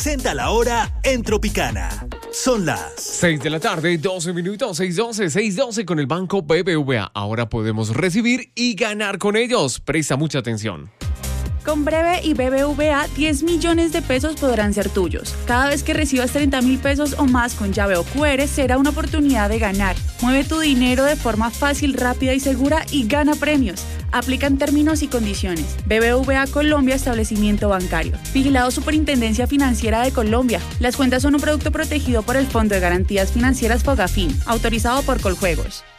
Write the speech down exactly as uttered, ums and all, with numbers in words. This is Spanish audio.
Senta la hora en Tropicana. Son las seis de la tarde, doce minutos, seis doce, seis doce con el Banco B B V A. Ahora podemos recibir y ganar con ellos. Presta mucha atención. Con Breve y B B V A, diez millones de pesos podrán ser tuyos. Cada vez que recibas treinta mil pesos o más con llave o Q R, será una oportunidad de ganar. Mueve tu dinero de forma fácil, rápida y segura y gana premios. Aplican términos y condiciones. B B V A Colombia, establecimiento bancario. Vigilado Superintendencia Financiera de Colombia. Las cuentas son un producto protegido por el Fondo de Garantías Financieras Fogafín, autorizado por Coljuegos.